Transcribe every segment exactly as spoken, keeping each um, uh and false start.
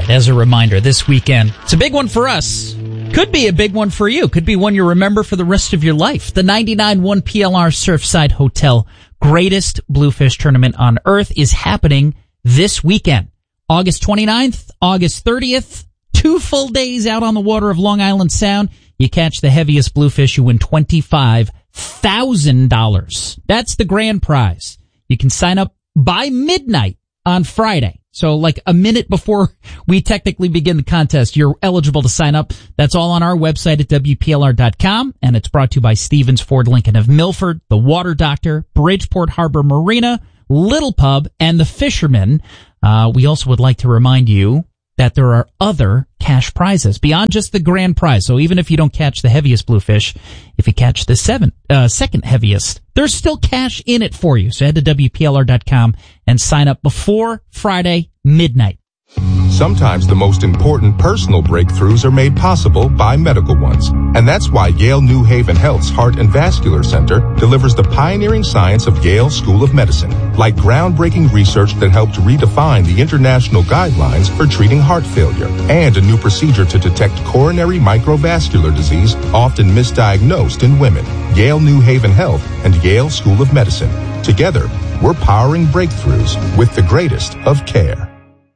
right, as a reminder, this weekend, it's a big one for us. Could be a big one for you. Could be one you remember for the rest of your life. The ninety-nine point one P L R Surfside Hotel Greatest Bluefish Tournament on Earth is happening this weekend. August twenty-ninth, August thirtieth, two full days out on the water of Long Island Sound. You catch the heaviest bluefish, you win twenty-five thousand dollars. That's the grand prize. You can sign up by midnight on Friday. So like a minute before we technically begin the contest, you're eligible to sign up. That's all on our website at W P L R dot com, and it's brought to you by Stevens Ford Lincoln of Milford, The Water Doctor, Bridgeport Harbor Marina, Little Pub, and The Fisherman. Uh, we also would like to remind you that there are other cash prizes beyond just the grand prize. So even if you don't catch the heaviest bluefish, if you catch the seven, uh, second heaviest, there's still cash in it for you. So head to W P L R dot com and sign up before Friday midnight. Sometimes the most important personal breakthroughs are made possible by medical ones. And that's why Yale New Haven Health's Heart and Vascular Center delivers the pioneering science of Yale School of Medicine, like groundbreaking research that helped redefine the international guidelines for treating heart failure, and a new procedure to detect coronary microvascular disease, often misdiagnosed in women. Yale New Haven Health and Yale School of Medicine. Together, we're powering breakthroughs with the greatest of care.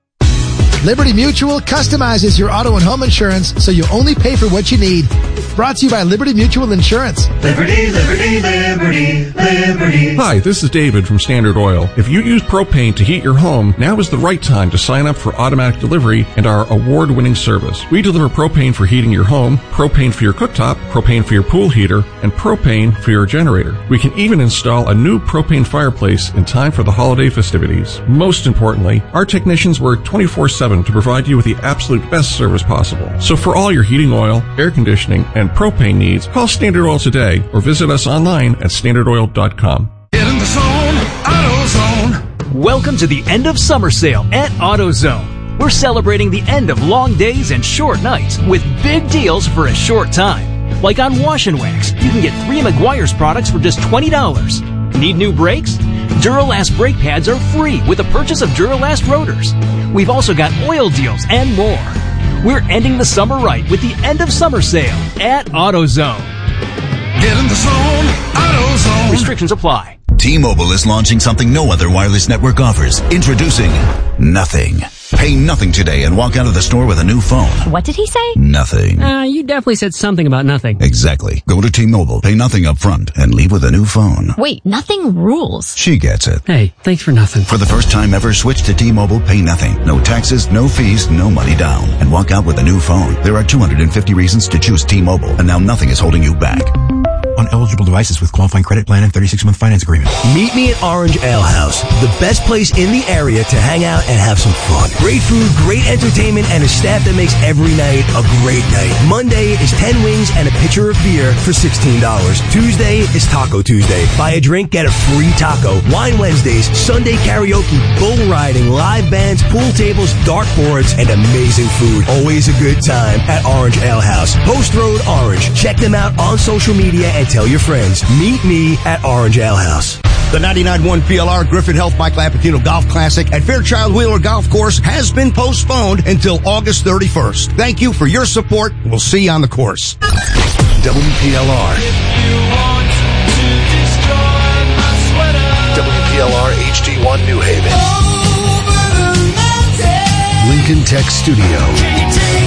Liberty Mutual customizes your auto and home insurance so you only pay for what you need. Brought to you by Liberty Mutual Insurance. Liberty, Liberty, Liberty, Liberty. Hi, this is David from Standard Oil. If you use propane to heat your home, now is the right time to sign up for automatic delivery and our award-winning service. We deliver propane for heating your home, propane for your cooktop, propane for your pool heater, and propane for your generator. We can even install a new propane fireplace in time for the holiday festivities. Most importantly, our technicians work twenty-four seven to provide you with the absolute best service possible. So for all your heating oil, air conditioning, and propane needs, call Standard Oil today or visit us online at standard oil dot com. Get in the zone, AutoZone. Welcome to the end of summer sale at AutoZone. We're celebrating the end of long days and short nights with big deals for a short time. Like on Wash and Wax, you can get three Meguiar's products for just twenty dollars. Need new brakes? Duralast brake pads are free with the purchase of Duralast rotors. We've also got oil deals and more. We're ending the summer right with the end of summer sale at AutoZone. Get in the zone, AutoZone. Restrictions apply. T-Mobile is launching something no other wireless network offers. Introducing Nothing. Pay nothing today and walk out of the store with a new phone. What did he say? Nothing. Uh, you definitely said something about nothing. Exactly. Go to T-Mobile, pay nothing up front, and leave with a new phone. Wait, nothing rules. She gets it. Hey, thanks for nothing. For the first time ever, switch to T-Mobile, pay nothing. No taxes, no fees, no money down. And walk out with a new phone. There are two hundred fifty reasons to choose T-Mobile, and now nothing is holding you back. On eligible devices with qualifying credit plan and thirty-six month finance agreement. Meet me at Orange Ale House, the best place in the area to hang out and have some fun. Great food, great entertainment, and a staff that makes every night a great night. Monday is ten wings and a pitcher of beer for sixteen dollars. Tuesday is Taco Tuesday. Buy a drink, get a free taco. Wine Wednesdays, Sunday karaoke, bull riding, live bands, pool tables, dartboards, and amazing food. Always a good time at Orange Ale House. Post Road Orange. Check them out on social media and tell your friends. Meet me at Orange Ale House. The ninety-nine point one P L R Griffin Health Mike Lapatino Golf Classic at Fairchild Wheeler Golf Course has been postponed until August thirty-first. Thank you for your support. We'll see you on the course. W P L R. W P L R H D one New Haven. Lincoln Tech Studio.